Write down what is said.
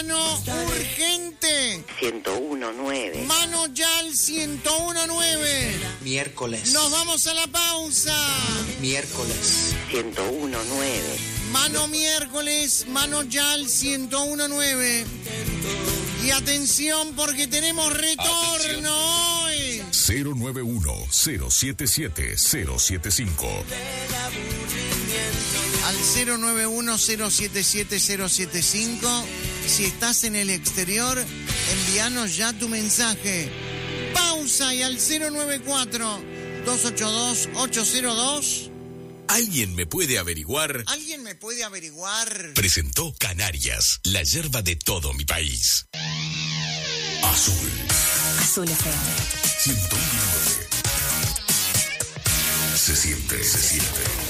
Mano urgente. 101.9. Mano ya al 101.9. Miércoles. Nos vamos a la pausa. Miércoles. 101.9. Mano miércoles, mano ya al 101.9. Y atención porque tenemos retorno hoy. 091-077-075. Al 091-077-075. Si estás en el exterior, envíanos ya tu mensaje. Pausa y al 094-282-802. ¿Alguien me puede averiguar? ¿Alguien me puede averiguar? Presentó Canarias, la yerba de todo mi país. Azul. Azul FM. 101.9. Se siente.